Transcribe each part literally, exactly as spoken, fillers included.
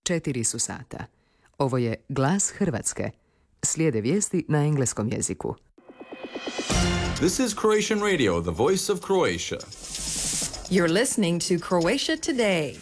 Četiri su sata. Ovo je Glas Hrvatske. Slijede vijesti na engleskom jeziku. This is Croatian Radio, the voice of Croatia. You're listening to Croatia Today.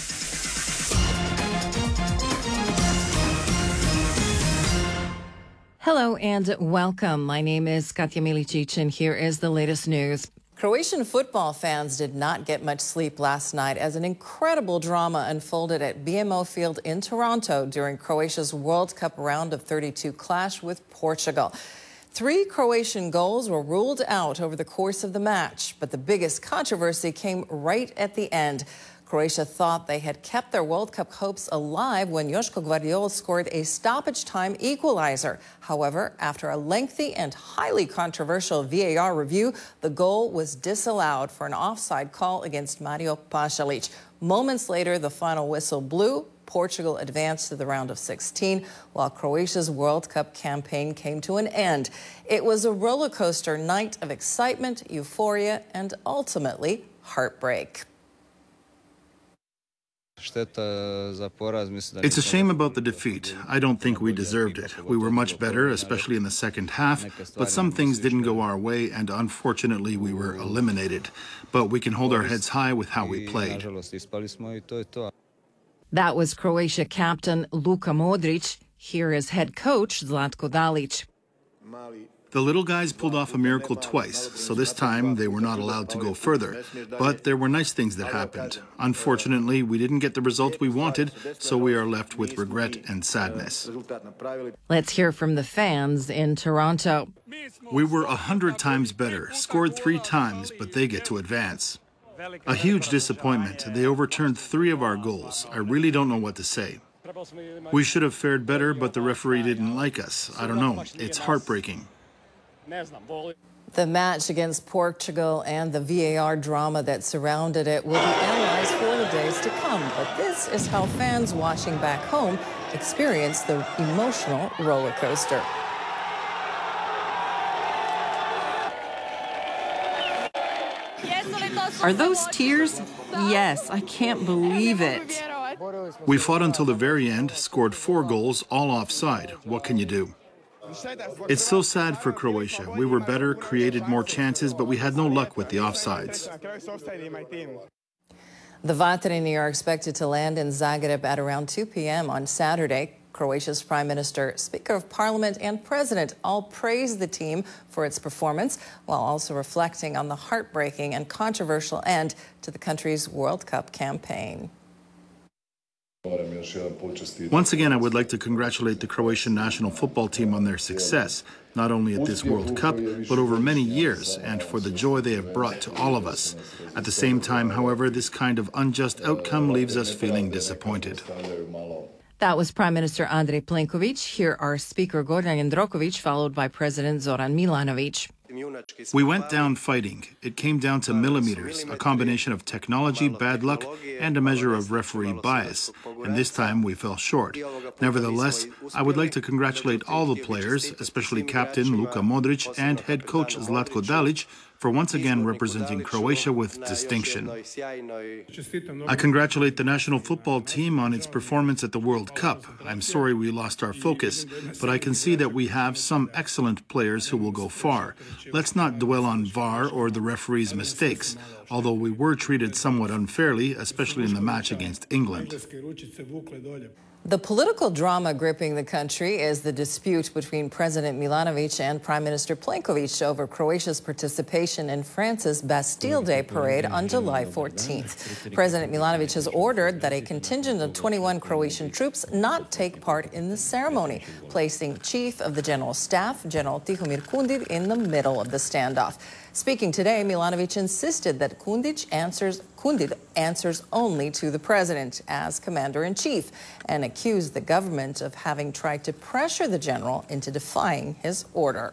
Hello and welcome. My name is Katja Milicic and here is the latest news. Croatian football fans did not get much sleep last night as an incredible drama unfolded at B M O Field in Toronto during Croatia's World Cup round of thirty-two clash with Portugal. Three Croatian goals were ruled out over the course of the match, but the biggest controversy came right at the end. Croatia thought they had kept their World Cup hopes alive when Joško Gvardiol scored a stoppage-time equalizer. However, after a lengthy and highly controversial V A R review, the goal was disallowed for an offside call against Mario Pasalic. Moments later, the final whistle blew. Portugal advanced to the round of sixteen, while Croatia's World Cup campaign came to an end. It was a roller coaster night of excitement, euphoria, and ultimately heartbreak. It's a shame about the defeat. I don't think we deserved it. We were much better, especially in the second half, but some things didn't go our way, and unfortunately we were eliminated. But we can hold our heads high with how we played. That was Croatia captain Luka Modric. Here is head coach Zlatko Dalic. The little guys pulled off a miracle twice, so this time they were not allowed to go further. But there were nice things that happened. Unfortunately, we didn't get the result we wanted, so we are left with regret and sadness. Let's hear from the fans in Toronto. We were a hundred times better, scored three times, but they get to advance. A huge disappointment. They overturned three of our goals. I really don't know what to say. We should have fared better, but the referee didn't like us. I don't know. It's heartbreaking. The match against Portugal and the V A R drama that surrounded it will be analyzed for the days to come. But this is how fans watching back home experience the emotional roller coaster. Are those tears? Yes, I can't believe it. We fought until the very end, scored four goals, all offside. What can you do? It's so sad for Croatia. We were better, created more chances, but we had no luck with the offsides. The Vatreni are expected to land in Zagreb at around two p m on Saturday. Croatia's Prime Minister, Speaker of Parliament, and President all praised the team for its performance, while also reflecting on the heartbreaking and controversial end to the country's World Cup campaign. Once again, I would like to congratulate the Croatian national football team on their success, not only at this World Cup, but over many years, and for the joy they have brought to all of us. At the same time, however, this kind of unjust outcome leaves us feeling disappointed. That was Prime Minister Andrej Plenković. Here are Speaker Gordan Jandroković, followed by President Zoran Milanović. We went down fighting. It came down to millimeters, a combination of technology, bad luck, and a measure of referee bias. And this time we fell short. Nevertheless, I would like to congratulate all the players, especially Captain Luka Modric and head coach Zlatko Dalic, for once again representing Croatia with distinction. I congratulate the national football team on its performance at the World Cup. I'm sorry we lost our focus, but I can see that we have some excellent players who will go far. Let's not dwell on V A R or the referee's mistakes, although we were treated somewhat unfairly, especially in the match against England. The political drama gripping the country is the dispute between President Milanović and Prime Minister Plenković over Croatia's participation in France's Bastille Day parade on July fourteenth. President Milanović has ordered that a contingent of twenty-one Croatian troops not take part in the ceremony, placing Chief of the General Staff, General Tihomir Kundir, in the middle of the standoff. Speaking today, Milanović insisted that Kundić answers, Kundir answers only to the president as commander-in-chief and accused the government of having tried to pressure the general into defying his order.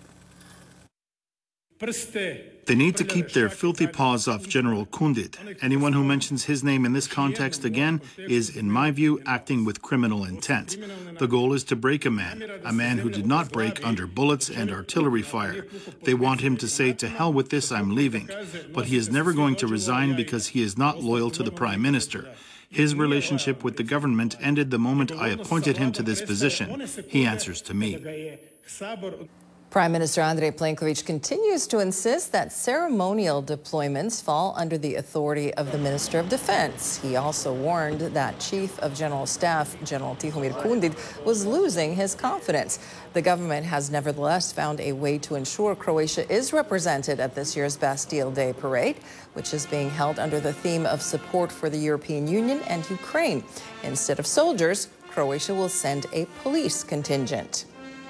They need to keep their filthy paws off General Kundir. Anyone who mentions his name in this context again is, in my view, acting with criminal intent. The goal is to break a man, a man who did not break under bullets and artillery fire. They want him to say, "To hell with this, I'm leaving." But he is never going to resign because he is not loyal to the Prime Minister. His relationship with the government ended the moment I appointed him to this position. He answers to me. Prime Minister Andrej Plenković continues to insist that ceremonial deployments fall under the authority of the Minister of Defense. He also warned that Chief of General Staff General Tihomir Kundit was losing his confidence. The government has nevertheless found a way to ensure Croatia is represented at this year's Bastille Day parade, which is being held under the theme of support for the European Union and Ukraine. Instead of soldiers, Croatia will send a police contingent.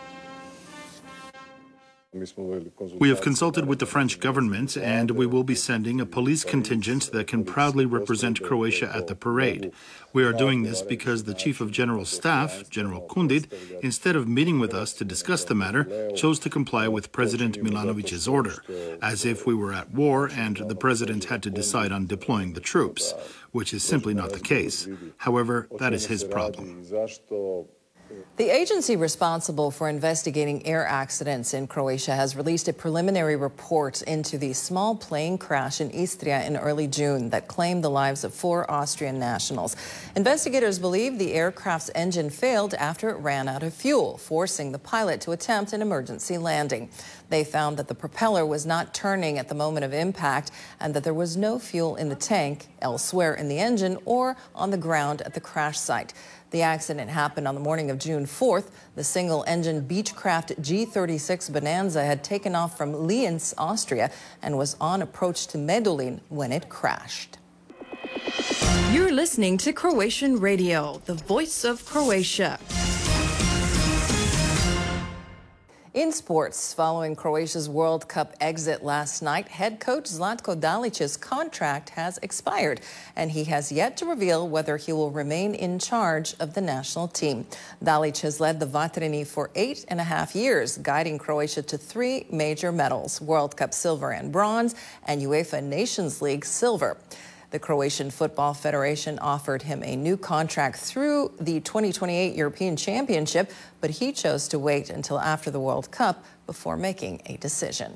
We have consulted with the French government, and we will be sending a police contingent that can proudly represent Croatia at the parade. We are doing this because the Chief of General Staff, General Kundit, instead of meeting with us to discuss the matter, chose to comply with President Milanovic's order, as if we were at war and the president had to decide on deploying the troops, which is simply not the case. However, that is his problem. The agency responsible for investigating air accidents in Croatia has released a preliminary report into the small plane crash in Istria in early June that claimed the lives of four Austrian nationals. Investigators believe the aircraft's engine failed after it ran out of fuel, forcing the pilot to attempt an emergency landing. They found that the propeller was not turning at the moment of impact and that there was no fuel in the tank, elsewhere in the engine, or on the ground at the crash site. The accident happened on the morning of June fourth. The single-engine Beechcraft G thirty-six Bonanza had taken off from Lienz, Austria, and was on approach to Medulin when it crashed. You're listening to Croatian Radio, the voice of Croatia. In sports, following Croatia's World Cup exit last night, head coach Zlatko Dalic's contract has expired, and he has yet to reveal whether he will remain in charge of the national team. Dalic has led the Vatreni for eight and a half years, guiding Croatia to three major medals, World Cup silver and bronze, and UEFA Nations League silver. The Croatian Football Federation offered him a new contract through the twenty twenty-eight European Championship, but he chose to wait until after the World Cup before making a decision.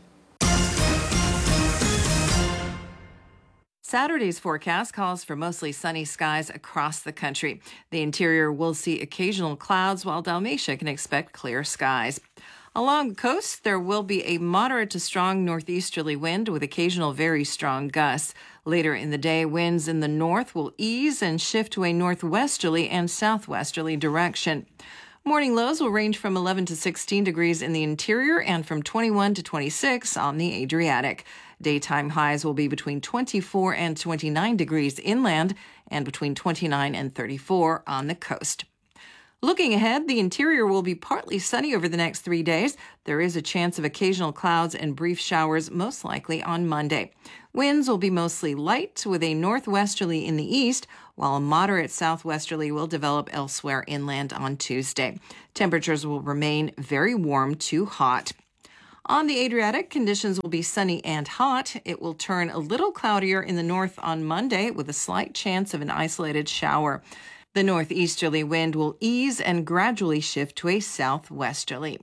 Saturday's forecast calls for mostly sunny skies across the country. The interior will see occasional clouds, while Dalmatia can expect clear skies. Along the coast, there will be a moderate to strong northeasterly wind with occasional very strong gusts. Later in the day, winds in the north will ease and shift to a northwesterly and southwesterly direction. Morning lows will range from eleven to sixteen degrees in the interior and from twenty-one to twenty-six on the Adriatic. Daytime highs will be between twenty-four and twenty-nine degrees inland and between twenty-nine and thirty-four on the coast. Looking ahead, the interior will be partly sunny over the next three days. There is a chance of occasional clouds and brief showers, most likely on Monday. Winds will be mostly light with a northwesterly in the east, while a moderate southwesterly will develop elsewhere inland on Tuesday. Temperatures will remain very warm to hot. On the Adriatic, conditions will be sunny and hot. It will turn a little cloudier in the north on Monday with a slight chance of an isolated shower. The northeasterly wind will ease and gradually shift to a southwesterly.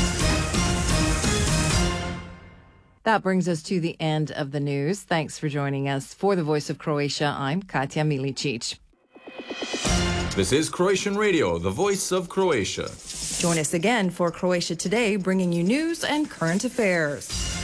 That brings us to the end of the news. Thanks for joining us. For the Voice of Croatia, I'm Katja Milicic. This is Croatian Radio, the voice of Croatia. Join us again for Croatia Today, bringing you news and current affairs.